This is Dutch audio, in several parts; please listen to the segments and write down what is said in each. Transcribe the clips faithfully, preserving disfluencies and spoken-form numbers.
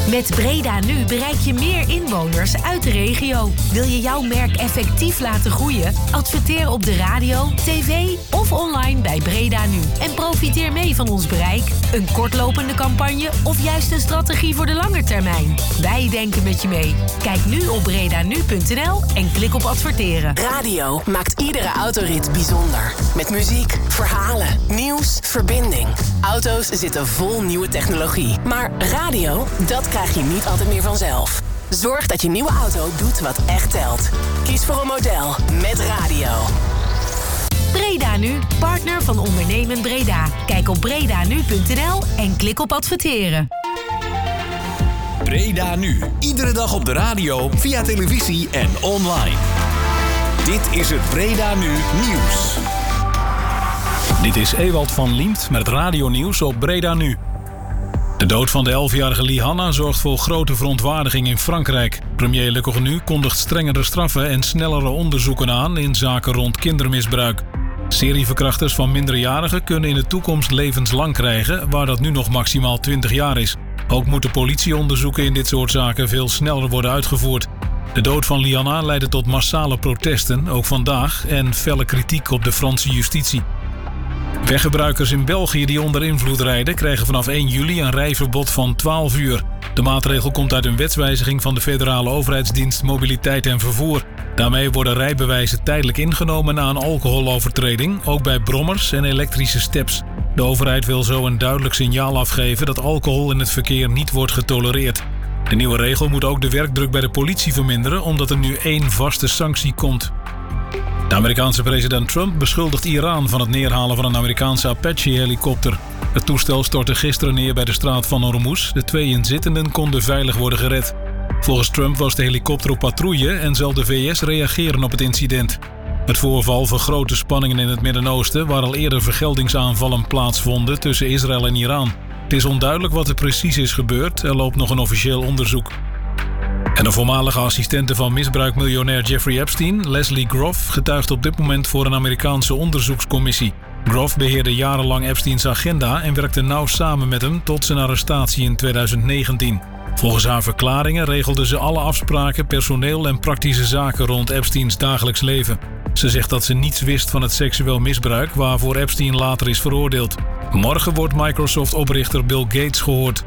Met Breda Nu bereik je meer inwoners uit de regio. Wil je jouw merk effectief laten groeien? Adverteer op de radio, tv of online bij Breda Nu. En profiteer mee van ons bereik. Een kortlopende campagne of juist een strategie voor de lange termijn. Wij denken met je mee. Kijk nu op bredanu punt n l en klik op adverteren. Radio maakt iedere autorit bijzonder. Met muziek, verhalen, nieuws, verbinding. Auto's zitten vol nieuwe technologie. Maar radio, dat krijg je niet altijd meer vanzelf. Zorg dat je nieuwe auto doet wat echt telt. Kies voor een model met radio. Breda Nu, partner van Ondernemen Breda. Kijk op bredanu punt n l en klik op adverteren. Breda Nu. Iedere dag op de radio, via televisie en online. Dit is het Breda Nu nieuws. Dit is Ewald van Liemt met het radionieuws op Breda Nu. De dood van de elfjarige Lihanna zorgt voor grote verontwaardiging in Frankrijk. Premier Le Cornu kondigt strengere straffen en snellere onderzoeken aan in zaken rond kindermisbruik. Serieverkrachters van minderjarigen kunnen in de toekomst levenslang krijgen, waar dat nu nog maximaal twintig jaar is. Ook moeten politieonderzoeken in dit soort zaken veel sneller worden uitgevoerd. De dood van Lihanna leidde tot massale protesten, ook vandaag, en felle kritiek op de Franse justitie. Weggebruikers in België die onder invloed rijden krijgen vanaf één juli een rijverbod van twaalf uur. De maatregel komt uit een wetswijziging van de federale overheidsdienst Mobiliteit en Vervoer. Daarmee worden rijbewijzen tijdelijk ingenomen na een alcoholovertreding, ook bij brommers en elektrische steps. De overheid wil zo een duidelijk signaal afgeven dat alcohol in het verkeer niet wordt getolereerd. De nieuwe regel moet ook de werkdruk bij de politie verminderen, omdat er nu één vaste sanctie komt. De Amerikaanse president Trump beschuldigt Iran van het neerhalen van een Amerikaanse Apache-helikopter. Het toestel stortte gisteren neer bij de straat van Hormuz. De twee inzittenden konden veilig worden gered. Volgens Trump was de helikopter op patrouille en zal de V S reageren op het incident. Het voorval vergroot de spanningen in het Midden-Oosten, waar al eerder vergeldingsaanvallen plaatsvonden tussen Israël en Iran. Het is onduidelijk wat er precies is gebeurd. Er loopt nog een officieel onderzoek. En de voormalige assistente van misbruikmiljonair Jeffrey Epstein, Leslie Groff, getuigt op dit moment voor een Amerikaanse onderzoekscommissie. Groff beheerde jarenlang Epsteins agenda en werkte nauw samen met hem tot zijn arrestatie in tweeduizend negentien. Volgens haar verklaringen regelde ze alle afspraken, personeel en praktische zaken rond Epsteins dagelijks leven. Ze zegt dat ze niets wist van het seksueel misbruik waarvoor Epstein later is veroordeeld. Morgen wordt Microsoft-oprichter Bill Gates gehoord.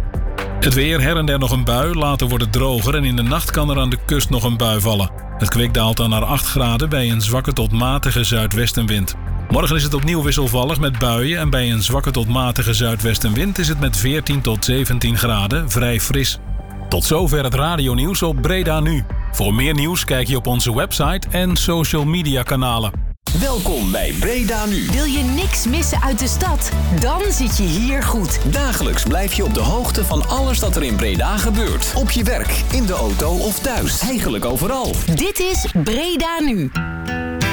Het weer, her en der nog een bui, later wordt het droger en in de nacht kan er aan de kust nog een bui vallen. Het kwik daalt dan naar acht graden bij een zwakke tot matige zuidwestenwind. Morgen is het opnieuw wisselvallig met buien en bij een zwakke tot matige zuidwestenwind is het met veertien tot zeventien graden vrij fris. Tot zover het radionieuws op Breda Nu. Voor meer nieuws kijk je op onze website en social media kanalen. Welkom bij Breda Nu. Wil je niks missen uit de stad? Dan zit je hier goed. Dagelijks blijf je op de hoogte van alles dat er in Breda gebeurt. Op je werk, in de auto of thuis. Eigenlijk overal. Dit is Breda Nu.